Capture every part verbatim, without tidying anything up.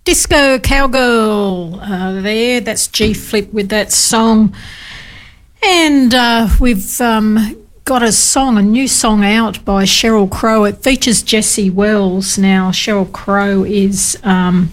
Disco Cowgirl uh, there. That's G-Flip with that song. And uh, we've um, got a song, a new song out by Sheryl Crow. It features Jessie Wells. Now, Sheryl Crow is... Um,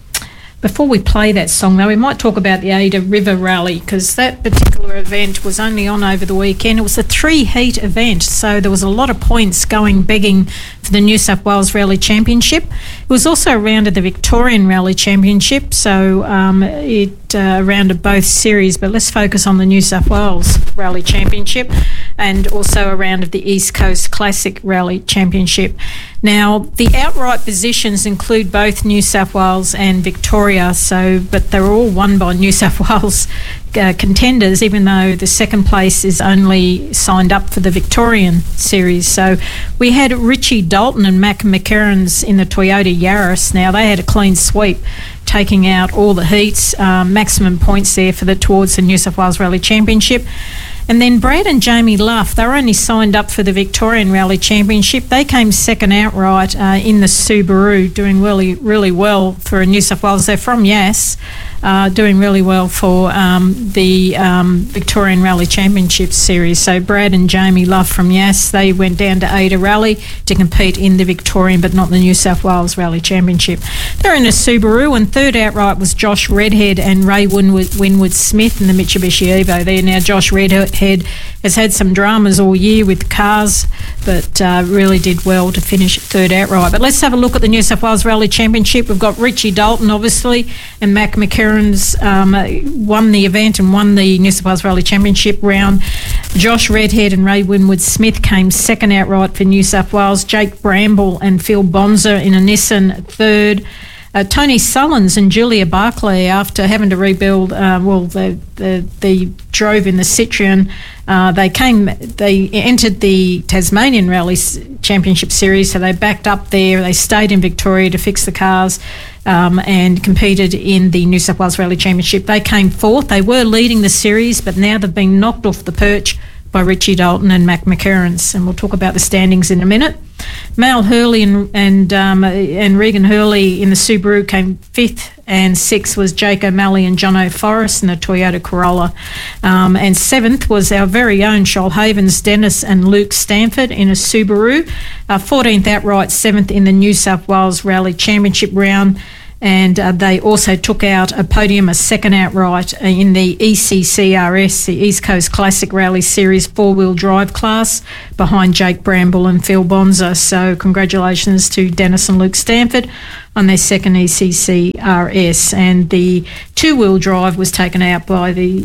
before we play that song, though, we might talk about the Ada River Rally, because that particular event was only on over the weekend. It was a three-heat event, so there was a lot of points going begging for the New South Wales Rally Championship. It was also a round of the Victorian Rally Championship, so um, it uh, rounded both series, but let's focus on the New South Wales Rally Championship and also a round of the East Coast Classic Rally Championship. Now, the outright positions include both New South Wales and Victoria, so but they were all won by New South Wales uh, contenders, even though the second place is only signed up for the Victorian series. So we had Richie Dalton and Mac McCarrans in the Toyota Yaris. Now, they had a clean sweep, taking out all the heats, um, maximum points there for the towards the New South Wales Rally Championship. And then Brad and Jamie Luff, they were only signed up for the Victorian Rally Championship. They came second outright uh, in the Subaru, doing really, really well for New South Wales. They're from Yass, uh, doing really well for um, the um, Victorian Rally Championship Series. So Brad and Jamie Luff from Yass, they went down to Ada Rally to compete in the Victorian, but not the New South Wales Rally Championship. They're in a Subaru, and third outright was Josh Redhead and Ray Winwood, Winwood Smith in the Mitsubishi Evo there. Now, Josh Redhead Head has had some dramas all year with cars, but uh, really did well to finish third outright. But let's have a look at the New South Wales Rally Championship. We've got Richie Dalton, obviously, and Mac McCarrans um, won the event and won the New South Wales Rally Championship round. Josh Redhead and Ray Winwood Smith came second outright for New South Wales. Jake Bramble and Phil Bonza in a Nissan third. Uh, Tony Sullins and Julia Barclay, after having to rebuild, uh, well, they, they, they drove in the Citroen. Uh, they came, they entered the Tasmanian Rally Championship Series, so they backed up there. They stayed in Victoria to fix the cars um, and competed in the New South Wales Rally Championship. They came fourth. They were leading the series, but now they've been knocked off the perch by Richie Dalton and Mac McCarrans, and we'll talk about the standings in a minute. Mal Hurley and and, um, and Regan Hurley in the Subaru came fifth, and sixth was Jake O'Malley and Jono Forrest in the Toyota Corolla. Um, and seventh was our very own Shoalhaven's Dennis and Luke Stanford in a Subaru. Uh, fourteenth outright, seventh in the New South Wales Rally Championship round. And uh, they also took out a podium, a second outright uh, in the E C C R S, the East Coast Classic Rally Series four-wheel drive class, behind Jake Bramble and Phil Bonza. So congratulations to Dennis and Luke Stanford on their second E C C R S. And the two-wheel drive was taken out by the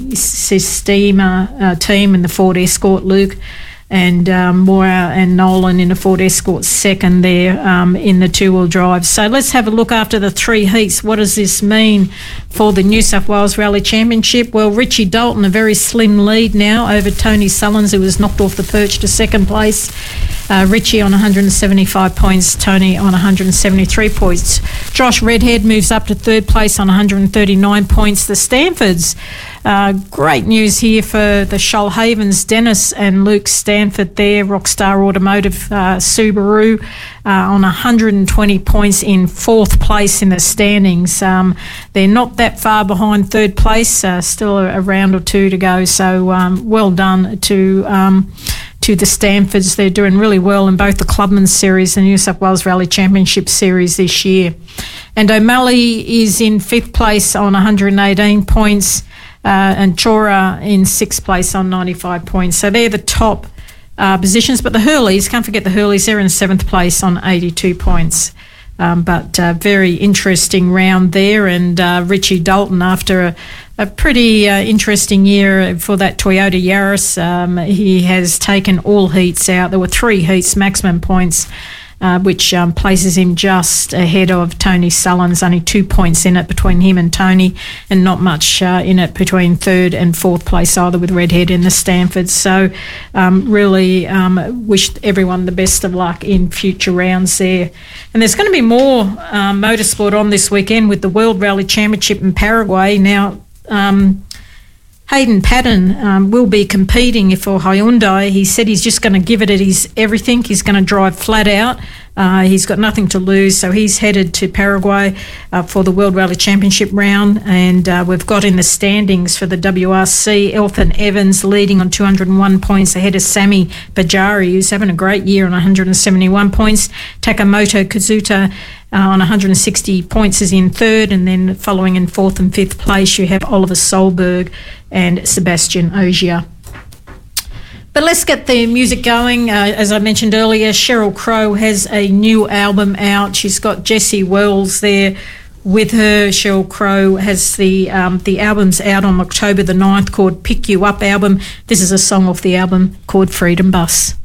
Sistema uh, team and the Ford Escort, Luke, and um, Moira and Nolan in the Ford Escort second there um, in the two-wheel drive. So let's have a look after the three heats. What does this mean for the New South Wales Rally Championship? Well, Richie Dalton, a very slim lead now over Tony Sullins, who was knocked off the perch to second place. Uh, Richie on one hundred seventy-five points, Tony on one hundred seventy-three points. Josh Redhead moves up to third place on one hundred thirty-nine points. The Stanfords, uh, great news here for the Shoalhavens, Dennis and Luke Stanford there, Rockstar Automotive uh, Subaru uh, on one hundred twenty points in fourth place in the standings. Um, they're not that far behind third place, uh, still a, a round or two to go, so um, well done to... Um, to the Stanfords. They're doing really well in both the Clubman Series and the New South Wales Rally Championship Series this year. And O'Malley is in fifth place on one hundred eighteen points uh, and Chora in sixth place on ninety-five points. So they're the top uh, positions. But the Hurleys, can't forget the Hurleys, they're in seventh place on eighty-two points. Um, but uh, very interesting round there. And uh, Richie Dalton, after a A pretty uh, interesting year for that Toyota Yaris. Um, he has taken all heats out. There were three heats, maximum points, uh, which um, places him just ahead of Tony Sullins. Only two points in it between him and Tony, and not much uh, in it between third and fourth place either, with Redhead and the Stanfords. So um, really um, wish everyone the best of luck in future rounds there. And there's going to be more um, motorsport on this weekend with the World Rally Championship in Paraguay. Now, Um, Hayden Paddon um, will be competing for Hyundai. He said he's just going to give it at his everything. He's going to drive flat out. Uh, he's got nothing to lose, so he's headed to Paraguay uh, for the World Rally Championship round. And uh, we've got in the standings for the W R C, Elfyn Evans leading on two hundred one points ahead of Sami Bajari, who's having a great year on one hundred seventy-one points. Takamoto Kazuta uh, on one hundred sixty points is in third, and then following in fourth and fifth place you have Oliver Solberg and Sebastian Ogier. But let's get the music going. Uh, as I mentioned earlier, Sheryl Crow has a new album out. She's got Jesse Wells there with her. Sheryl Crow has the um, the album's out on October the ninth called Pick You Up album. This is a song off the album called Freedom Bus.